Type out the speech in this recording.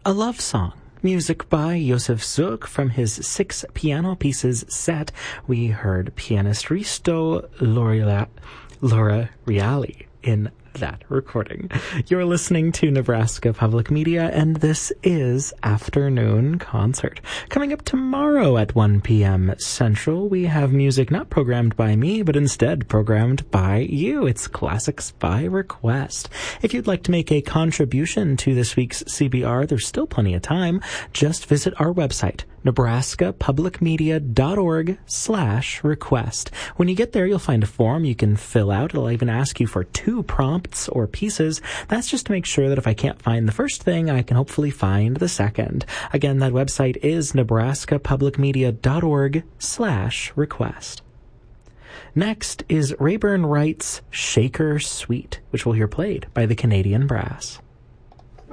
A Love Song. Music by Josef Zook from his 6 piano pieces set. We heard pianist Risto Laura Reali in that recording. You're listening to Nebraska Public Media, and this is Afternoon Concert. Coming up tomorrow at 1 p.m. Central, we have music not programmed by me, but instead programmed by you. It's Classics by Request. If you'd like to make a contribution to this week's CBR, there's still plenty of time. Just visit our website, nebraskapublicmedia.org/request. When you get there, you'll find a form you can fill out. It'll even ask you for 2 prompts or pieces. That's just to make sure that if I can't find the first thing, I can hopefully find the second. Again, that website is nebraskapublicmedia.org/request. Next is Rayburn Wright's Shaker Suite, which we'll hear played by the Canadian Brass.